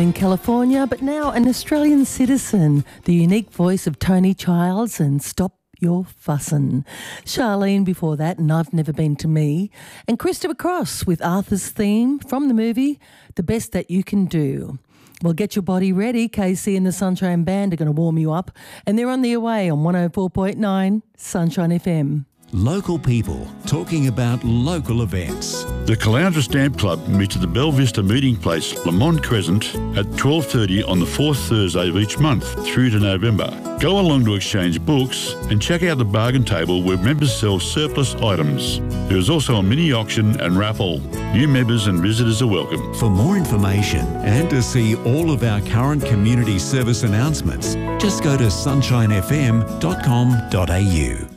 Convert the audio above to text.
In California, but now an Australian citizen, the unique voice of Tony Childs and Stop Your Fussin'. Charlene before that, and I've Never Been to Me. And Christopher Cross with Arthur's theme from the movie, The Best That You Can Do. Well, get your body ready. KC and the Sunshine Band are going to warm you up, and they're on their way on 104.9 Sunshine FM. Local people talking about local events. The Caloundra Stamp Club meets at the Belle Vista Meeting Place, Lamont Crescent, at 12:30 on the fourth Thursday of each month through to November. Go along to exchange books and check out the bargain table where members sell surplus items. There is also a mini auction and raffle. New members and visitors are welcome. For more information and to see all of our current community service announcements, just go to sunshinefm.com.au.